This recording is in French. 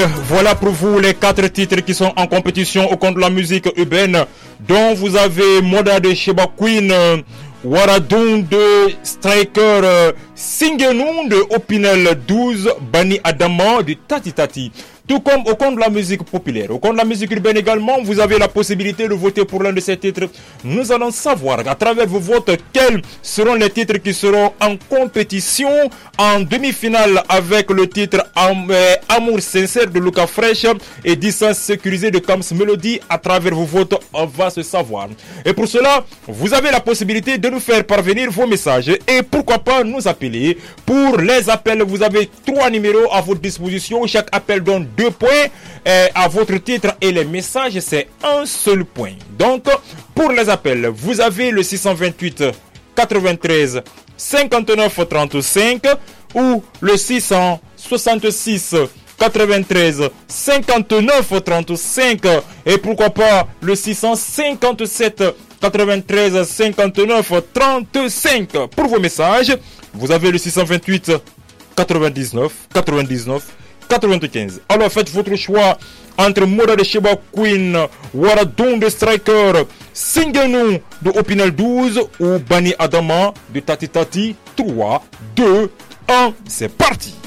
voilà pour vous les 4 titres qui sont en compétition au compte de la musique urbaine, dont vous avez Moda de Sheba Queen, Waradun de Striker, Singenun de Opinel 12, Bani Adama de Tati Tati. Tout comme au compte de la musique populaire, au compte de la musique urbaine également, vous avez la possibilité de voter pour l'un de ces titres. Nous allons savoir à travers vos votes quels seront les titres qui seront en compétition en demi-finale avec le titre Amour sincère de Luca Fresh et Distance sécurisée de Kams Melody. À travers vos votes, on va se savoir. Et pour cela, vous avez la possibilité de nous faire parvenir vos messages et pourquoi pas nous appeler. Pour les appels, vous avez 3 numéros à votre disposition. Chaque appel donne 2 points à votre titre et les messages c'est un seul point. Donc pour les appels, vous avez le 628 93 59 35 ou le 666 93 59 35 et pourquoi pas le 657 93 59 35. Pour vos messages, vous avez le 628 99 99 95. Alors faites votre choix entre Moda de Sheba Queen, Waradon de Striker, Singenou de Opinel 12 ou Bani Adama de Tati Tati. 3, 2, 1, c'est parti.